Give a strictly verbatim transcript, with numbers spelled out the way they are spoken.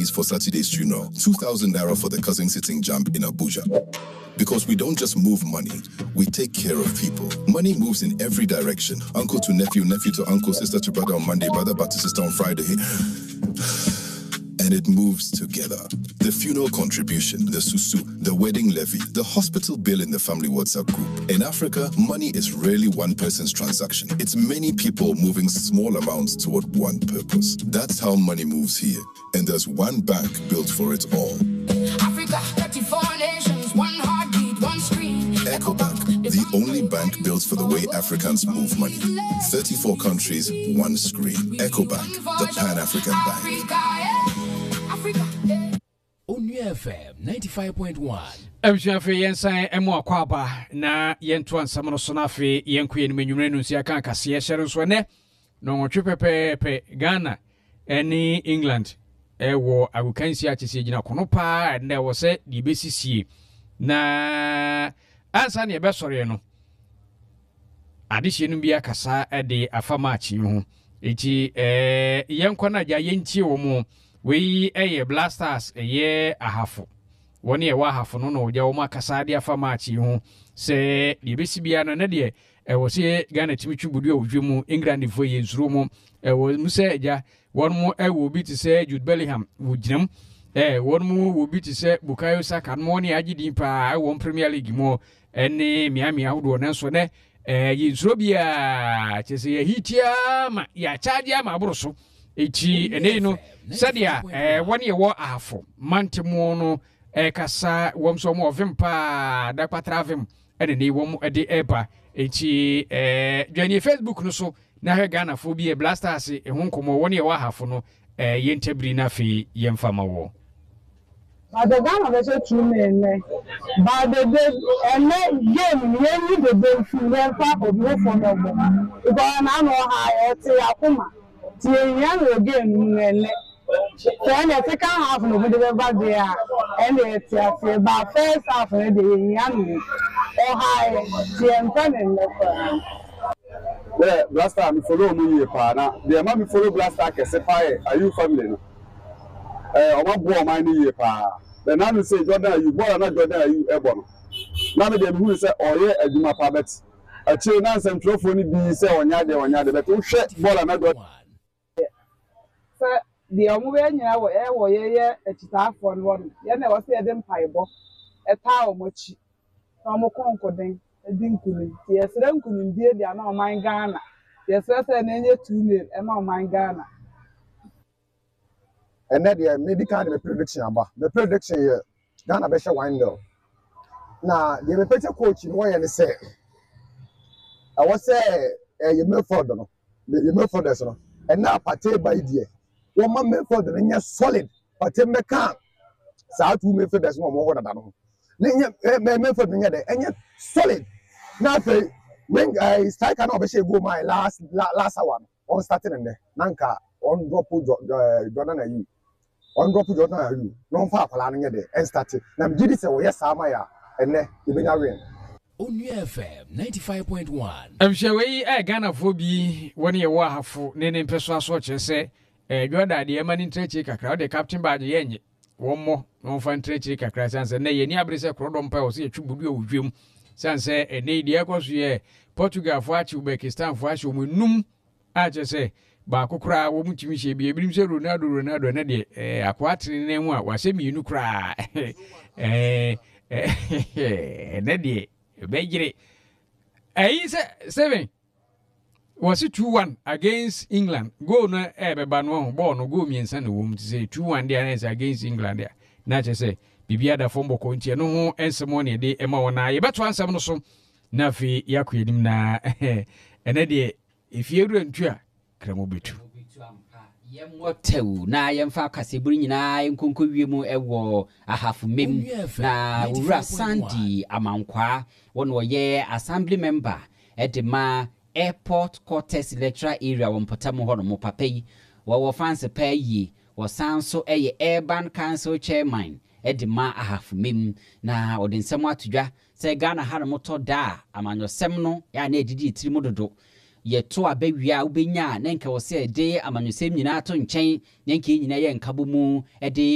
cedis for Saturday's funeral, two thousand naira for the cousin sitting jump in Abuja. Because we don't just move money, we take care of people. Money moves in every direction. Uncle to nephew, nephew to uncle, sister to brother on Monday, brother back to sister on Friday. And it moves together. The funeral contribution, the susu, the wedding levy, the hospital bill in the family WhatsApp group. In Africa, money is rarely one person's transaction. It's many people moving small amounts toward one purpose. That's how money moves here. And there's one bank built for it all. Africa, thirty-four nations, one heartbeat, one screen. EcoBank, the only bank built for the way Africans move money. thirty-four countries, one screen. EcoBank, the Pan-African Bank. Only F M ninety-five point one. Emshafe yensan emo akwaba na yentu ansamono sonafe yenkuye ni menwumre no sia kan kase ye hyere so ne no nwotwe pepepe Ghana eni England ewo agukansi achese gina kono pa na wo se di besisie na ansa ne be sore no adihye no bia kasa e de afama achi ho eti eh yenkwa na ja yentie wo mo we eye Blasters eye ahafo woni e wa ahafo no no oja wo makasa de afama achi ho se de besi bia no ne de e wo se Ghana timichu budu odwemu England fo ye zuro mo e wo mu se eja won mu e wo bi ti se Jude Bellingham wo ginam eh won mu wo bi ti se Bukayo Saka no ne agidi pa e wo Premier League mo ene Miami ahodo ne so ne eh ye zuro bia chese ye hitia ma ya charge ama abroso echi ene no sadia eh woni ye wo ahafo mantemo no eh kasa wom so mo vimpa da patravim ene ne wom ede eba echi eh dwani Facebook no so na he Ghana fo bi e Blasters e honkomo woni ye wo ahafo no eh yentabri na fe yemfama wo But the Ghana version two men, but the game, you need the game to learn part of your phone number. Because I know how I say, Akuma, the young game, so I take a half of the back there, and it's about first half of the young or high, the employment. Yeah, Blaster, me follow me, partner. The amount me follow Blaster, can say, are you family? Eh, o ma bo man ni ye pa. The now say Jordan you born na Jordan you e born. Na me dey who say oye aduma pa bet. A che na nsem trofo ni bi say onya de onya de bet wo hwe ball na Jordan. Sir, the omo we nyina wo e wo ye ye etitafo no no. Ye na wo say e dem paibo. E ta omochi. Na omo konkoden e di nkuni. Ye sere nkuni die dia na o man Ghana. Ye sere say na enye two nil e ma o man Ghana. And that the medical the prediction about the prediction here Ghana be wine though. Now the better coach in one and say I was say eh you make for no you make for this no and now party by idea one man make for the solid party me can sa two make for this one more than no na make for the there and solid now when I start can be go my last last one on starting in there nanka on drop Jordan ayi on drop Jordan ayi no fa akwala no nyede and start na mgidi se wo yes ama ya ene ibenya win Only F M ninety-five point one. Emshawe e Ghana fo bi woni ye wo ahafo ne ne mpeso aso che se eh Jordan de emani ntrechi kakra de captain badge yenye wommo no fa ntrechi kakra sanse na ye ni abre se krodom pa o se etwubudu odwem sanse ene de ekoso ye Portugal fo achi Uzbekistan fo achi omunum a che se ba kokura wo mutimi hye bi ebirim se Ronaldo Ronaldo na de eh akwatene ne mu a wase miinu kra eh eh na de bejire eh seven was it two one against England goal na e be ba no ball no goal miensa na wo mu say two one there is against England there na che say bibia da fombo ko ntie no ho ensemo ne de ema wona ye beto ansem no so na fi yakoyenim na ene de ifieru antu a kramo betu Yemotew na yemfa kaseburi nyina enkonko wiemu ewo ahafu mem na wura Sandy Amankwa wono ye assembly member edema airport quarters electoral area wompotamo hono mo papai wo fanse payi wo sanso eye urban council chairman edema ahafu mem na odinsem atodwa se Ghana hare moto da amanyosem no ya na edidi tirimo dodo ye to abawia ubenya na nka wo se de amanyosem nyina to nchen nka nyina ye nkabo mu ede